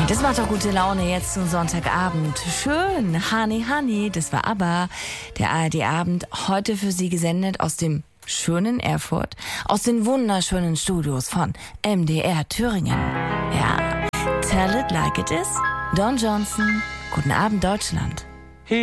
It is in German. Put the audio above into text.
Das macht doch gute Laune jetzt zum Sonntagabend. Schön, Honey, Honey, das war ABBA. Der ARD-Abend, heute für Sie gesendet aus dem schönen Erfurt, aus den wunderschönen Studios von MDR Thüringen. Ja, tell it like it is. Don Johnson, guten Abend Deutschland.